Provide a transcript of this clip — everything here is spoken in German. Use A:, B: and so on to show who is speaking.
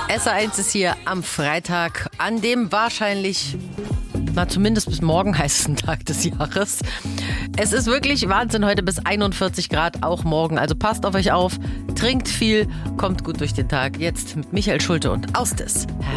A: SR1 ist hier am Freitag, an dem wahrscheinlich, zumindest bis morgen heißesten Tag des Jahres. Es ist wirklich Wahnsinn, heute bis 41 Grad, auch morgen. Also passt auf euch auf, trinkt viel, kommt gut durch den Tag. Jetzt mit Michael Schulte und Austes.